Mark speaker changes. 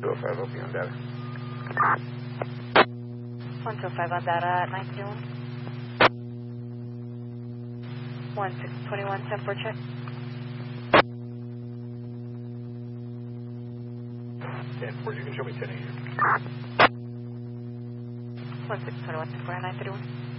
Speaker 1: 205, open on data.
Speaker 2: 105 on data at 931. 1621, 10 for check.
Speaker 1: 10-4, you can show me 10 a.m.
Speaker 2: 1621, 10 for 931.